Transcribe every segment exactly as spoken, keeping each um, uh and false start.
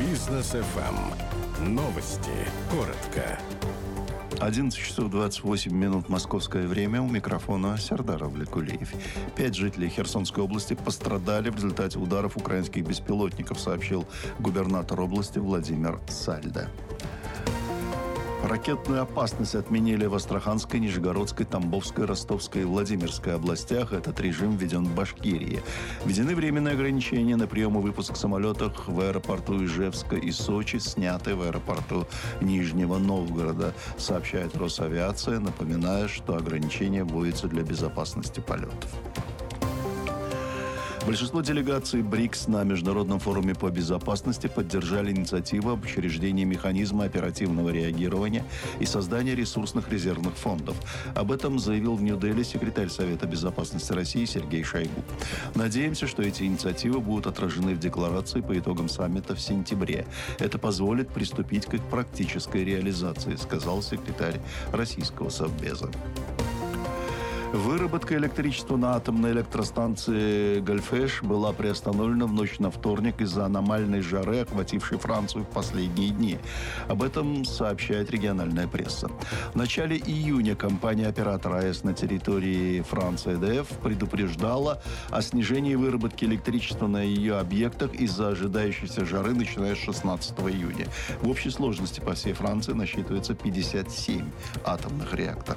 Бизнес эф эм. Новости. Коротко. одиннадцать часов двадцать восемь минут московское время. У микрофона Сердар Авликулиев. Пять жителей Херсонской области пострадали в результате ударов украинских беспилотников, сообщил губернатор области Владимир Сальдо. Ракетную опасность отменили в Астраханской, Нижегородской, Тамбовской, Ростовской и Владимирской областях. Этот режим введен в Башкирии. Введены временные ограничения на прием и выпуск самолетов в аэропорту Ижевска и Сочи, сняты в аэропорту Нижнего Новгорода, сообщает Росавиация, напоминая, что ограничения вводятся для безопасности полетов. Большинство делегаций БРИКС на Международном форуме по безопасности поддержали инициативу об учреждении механизма оперативного реагирования и создания ресурсных резервных фондов. Об этом заявил в Нью-Дели секретарь Совета безопасности России Сергей Шойгу. Надеемся, что эти инициативы будут отражены в декларации по итогам саммита в сентябре. Это позволит приступить к их практической реализации, сказал секретарь российского Совбеза. Выработка электричества на атомной электростанции Гальфеш была приостановлена в ночь на вторник из-за аномальной жары, охватившей Францию в последние дни. Об этом сообщает региональная пресса. В начале июня компания-оператор АЭС на территории Франции Е Д Ф предупреждала о снижении выработки электричества на ее объектах из-за ожидающейся жары, начиная с шестнадцатого июня. В общей сложности по всей Франции насчитывается пятьдесят семь атомных реакторов.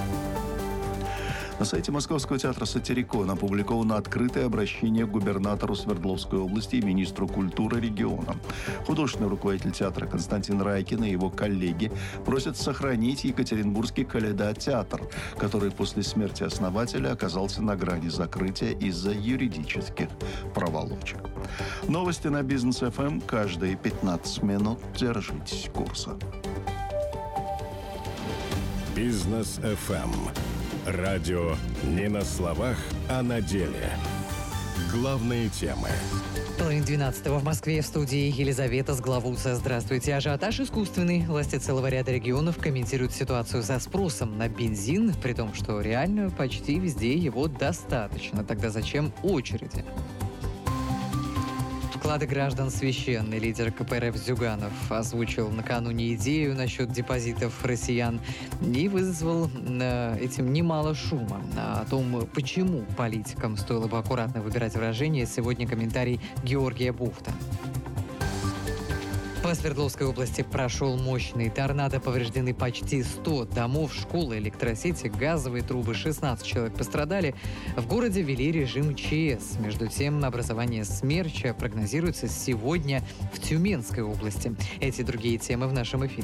На сайте Московского театра «Сатирикон» опубликовано открытое обращение к губернатору Свердловской области и министру культуры региона. Художественный руководитель театра Константин Райкин и его коллеги просят сохранить Екатеринбургский Калейдотеатр, который после смерти основателя оказался на грани закрытия из-за юридических проволочек. Новости на Бизнес эф эм каждые пятнадцать минут. Держитесь курса. Бизнес эф эм. Радио не на словах, а на деле. Главные темы. Половина двенадцатого в Москве, в студии Елизавета Сглавуца. Здравствуйте. Ажиотаж искусственный. Власти целого ряда регионов комментируют ситуацию со спросом на бензин, при том, что реально почти везде его достаточно. Тогда зачем очереди? Вклады граждан священны. Лидер ка пэ эр эф Зюганов озвучил накануне идею насчет депозитов россиян и вызвал э, этим немало шума. О том, почему политикам стоило бы аккуратно выбирать выражения, сегодня комментарий Георгия Буфта. По Свердловской области прошел мощный торнадо. Повреждены почти сто домов, школы, электросети, газовые трубы. шестнадцать человек пострадали. В городе ввели режим че эс. Между тем, образование смерча прогнозируется сегодня в Тюменской области. Эти и другие темы в нашем эфире.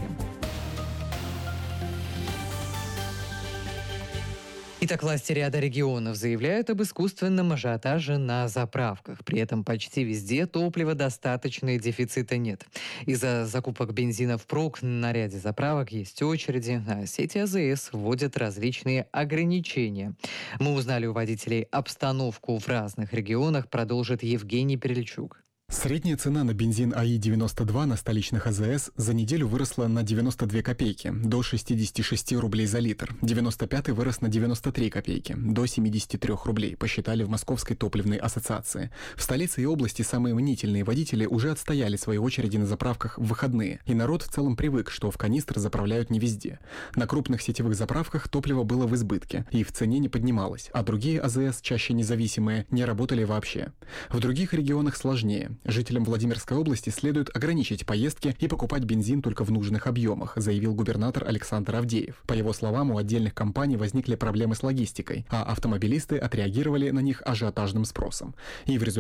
Итак, власти ряда регионов заявляют об искусственном ажиотаже на заправках. При этом почти везде топлива достаточно и дефицита нет. Из-за закупок бензина впрок на ряде заправок есть очереди, а сети а зэ эс вводят различные ограничения. Мы узнали у водителей обстановку в разных регионах, продолжит Евгений Перельчук. Средняя цена на бензин а и девяносто два на столичных а зэ эс за неделю выросла на девяносто две копейки, до шестьдесят шесть рублей за литр. девяносто пятый вырос на девяносто три копейки, до семьдесят три рублей, посчитали в Московской топливной ассоциации. В столице и области самые мнительные водители уже отстояли свои очереди на заправках в выходные, и народ в целом привык, что в канистры заправляют не везде. На крупных сетевых заправках топливо было в избытке и в цене не поднималось, а другие а зэ эс, чаще независимые, не работали вообще. В других регионах сложнее. Жителям Владимирской области следует ограничить поездки и покупать бензин только в нужных объемах, заявил губернатор Александр Авдеев. По его словам, у отдельных компаний возникли проблемы с логистикой, а автомобилисты отреагировали на них ажиотажным спросом. И в результате